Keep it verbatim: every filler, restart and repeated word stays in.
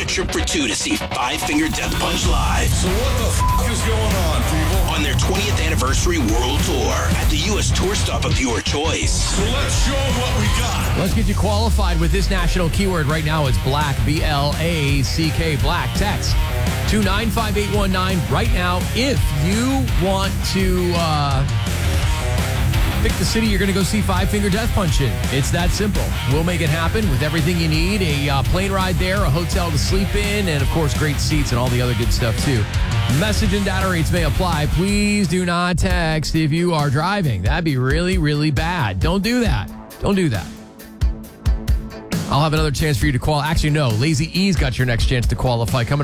trip for two to see Five Finger Death Punch live. So what the f*** is going on, people? On their twentieth anniversary world tour at the U S tour stop of your choice. So let's show them what we got. Let's get you qualified with this national keyword right now. It's black, B L A C K, black. Text two nine five eight one nine right now if you want to uh, pick the city you're going to go see Five Finger Death Punch in. It's that simple. We'll make it happen with everything you need. A uh, plane ride there, a hotel to sleep in, and, of course, great seats and all the other good stuff, too. Message and data rates may apply. Please do not text if you are driving. That'd be really, really bad. Don't do that. Don't do that. I'll have another chance for you to qualify. Actually, no. Lazy E's got your next chance to qualify. Coming